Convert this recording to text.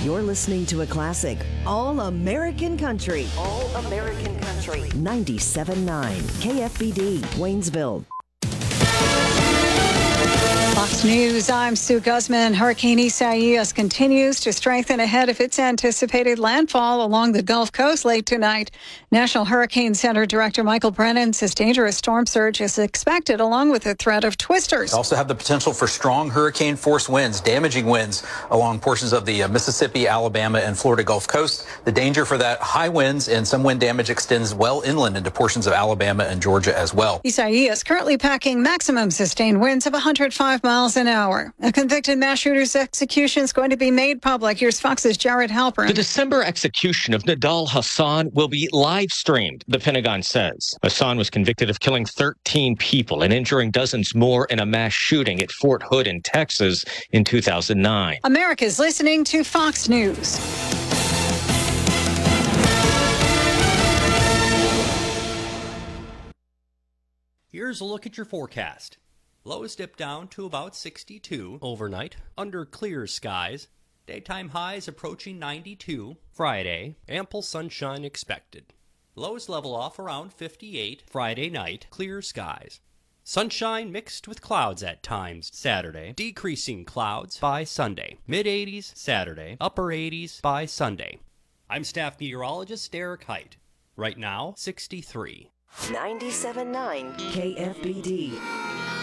You're listening to a classic, All American Country. All American Country. 97.9 KFBD, Waynesville. Fox News, I'm Sue Guzman. Hurricane Isaias continues to strengthen ahead of its anticipated landfall along the Gulf Coast late tonight. National Hurricane Center Director Michael Brennan says dangerous storm surge is expected along with the threat of twisters. We also have the potential for strong hurricane force winds, damaging winds along portions of the Mississippi, Alabama, and Florida Gulf Coast. The danger for that high winds and some wind damage extends well inland into portions of Alabama and Georgia as well. Isaias currently packing maximum sustained winds of 105 miles an hour. A convicted mass shooter's execution is going to be made public. Here's Fox's Jared Halpern. The December execution of Nidal Hasan will be live streamed, the Pentagon says. Hasan was convicted of killing 13 people and injuring dozens more in a mass shooting at Fort Hood in Texas in 2009. America's listening to Fox News. Here's a look at your forecast. Lows dip down to about 62 overnight, under clear skies. Daytime highs approaching 92. Friday, ample sunshine expected. Lows level off around 58. Friday night, clear skies. Sunshine mixed with clouds at times Saturday. Decreasing clouds by Sunday. Mid-80s Saturday. Upper 80s by Sunday. I'm staff meteorologist Derek Height. Right now, 63. 97.9 KFBD.